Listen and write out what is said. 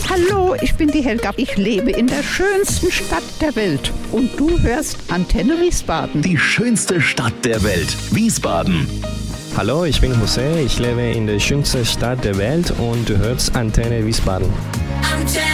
Hallo, ich bin die Helga. Ich lebe in der schönsten Stadt der Welt. Und du hörst Antenne Wiesbaden. Die schönste Stadt der Welt, Wiesbaden. Hallo, ich bin José. Ich lebe in der schönsten Stadt der Welt und du hörst Antenne Wiesbaden. Antenne.